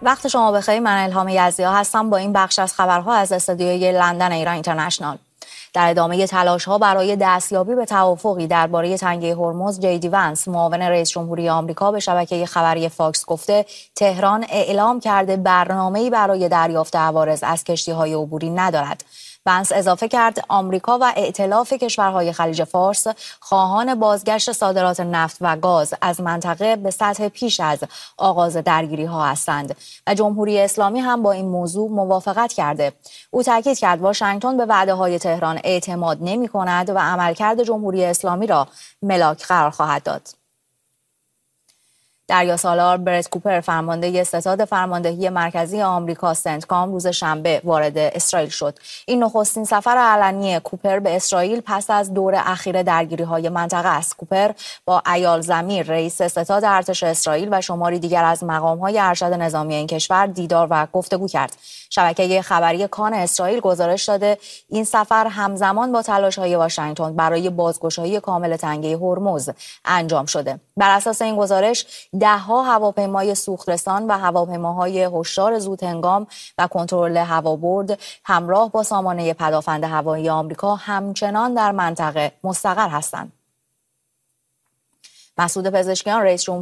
وقت شما بخیر. من الهام یزدیا هستم با این بخش از خبرها از استودیوی لندن ایران اینترنشنال. در ادامه تلاش‌ها برای دستیابی به توافقی درباره تنگه هرمز، جی دی ونس، معاون رئیس جمهوری آمریکا به شبکه خبری فاکس گفته تهران اعلام کرده برنامه‌ای برای دریافت عوارض از کشتی‌های عبوری ندارد. ونس اضافه کرد آمریکا و ائتلاف کشورهای خلیج فارس خواهان بازگشت صادرات نفت و گاز از منطقه به سطح پیش از آغاز درگیری‌ها هستند و جمهوری اسلامی هم با این موضوع موافقت کرده. او تاکید کرد واشنگتن به وعده‌های تهران اعتماد نمی‌کند و عملکرد جمهوری اسلامی را ملاک قرار خواهد داد. دریاسالار برت کوپر فرمانده ستاد فرماندهی مرکزی آمریکا سنتکام روز شنبه وارد اسرائیل شد. این نخستین سفر علنی کوپر به اسرائیل پس از دور اخیر درگیری‌های منطقه است. کوپر با ایال زمیر رئیس ستاد ارتش اسرائیل و شماری دیگر از مقام‌های ارشد نظامی این کشور دیدار و گفتگو کرد. شبکه خبری کان اسرائیل گزارش داده این سفر همزمان با تلاش‌های واشنگتن برای بازگشایی کامل تنگه هرمز انجام شده. بر اساس این گزارش ده‌ها هواپیمای سوخترسان و هواپیماهای هشدار زودهنگام و کنترل هوابرد همراه با سامانه پدافند هوایی آمریکا همچنان در منطقه مستقر هستند. مسعود پزشکیان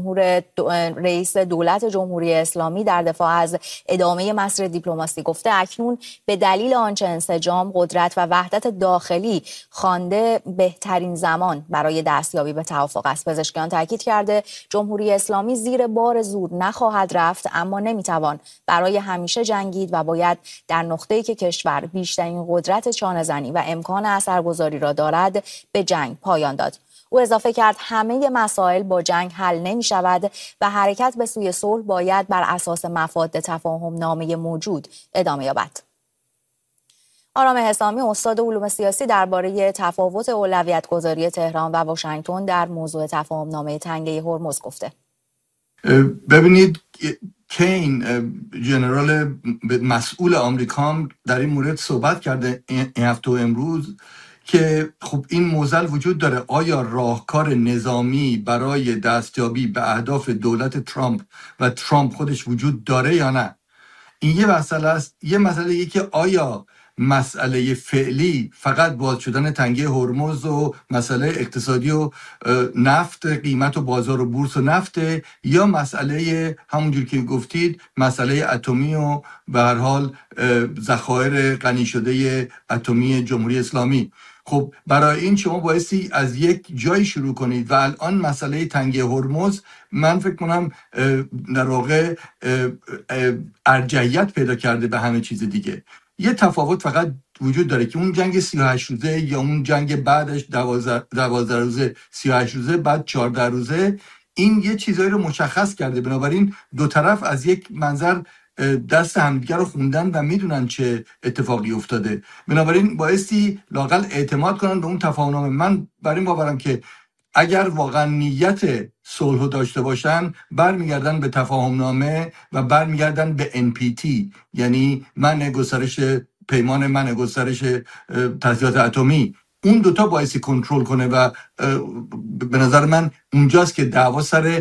رئیس دولت جمهوری اسلامی در دفاع از ادامه مسیر دیپلماسی گفته اکنون به دلیل آنچه انسجام، قدرت و وحدت داخلی خوانده بهترین زمان برای دستیابی به توافق است. پزشکیان تاکید کرده جمهوری اسلامی زیر بار زور نخواهد رفت، اما نمیتوان برای همیشه جنگید و باید در نقطه‌ای که کشور بیشترین قدرت چانه‌زنی و امکان اثرگذاری را دارد به جنگ پایان داد. او اضافه کرد همه مسائل با جنگ حل نمی شود و حرکت به سوی صلح باید بر اساس مفاد تفاهم نامه موجود ادامه یابد. آرام حسامی استاد علوم سیاسی درباره تفاوت اولویت گذاری تهران و واشنگتن در موضوع تفاهم نامه تنگه هرمز گفته. ببینید کین جنرال مسئول آمریکا در این مورد صحبت کرده این هفته و امروز که خب این معضل وجود داره. آیا راهکار نظامی برای دستیابی به اهداف دولت ترامپ و ترامپ خودش وجود داره یا نه؟ این یه مسئله است. یه مسئله که آیا مسئله فعلی فقط باز شدن تنگه هرمز و مسئله اقتصادی و نفت، قیمت و بازار و بورس و نفت، یا مسئله همونجور که گفتید مسئله اتمی و به هر حال ذخایر غنی شده اتمی جمهوری اسلامی. خب برای این شما بایستی از یک جای شروع کنید و الان مسئله تنگه هرمز من فکر کنم در واقع ارجحیت پیدا کرده به همه چیز دیگه. یه تفاوت فقط وجود داره که اون جنگ 38 روزه یا اون جنگ بعدش 12 روزه، 38 روزه بعد 14 روزه، این یه چیزایی رو مشخص کرده. بنابراین دو طرف از یک منظر دست همدیگر رو خوندن و میدونن چه اتفاقی افتاده. بنابراین بایستی لااقل اعتماد کنن به اون تفاهمنامه. من بر این باورم که اگر واقعا نیت صلح داشته باشن برمیگردن به تفاهمنامه و برمیگردن به NPT، یعنی منع گسترش پیمان، منع گسترش تسلیحات اتمی. اون دوتا بایستی کنترل کنه و به نظر من اونجاست که دعوا سر